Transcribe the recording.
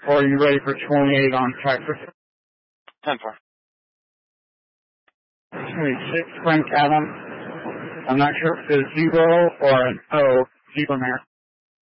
Or are you ready for 28 on Texas? 10-4. 26, Frank Adams. I'm not sure if it's a 0 or an O, Zebra Mare.